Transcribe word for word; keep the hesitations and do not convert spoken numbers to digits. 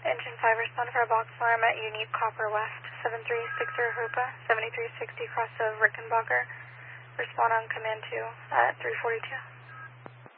Engine five, respond for a box alarm at Unique Copper West, seven three six zero Hoopa, seventy-three sixty cross of Rickenbacker. Respond on command two at three forty-two.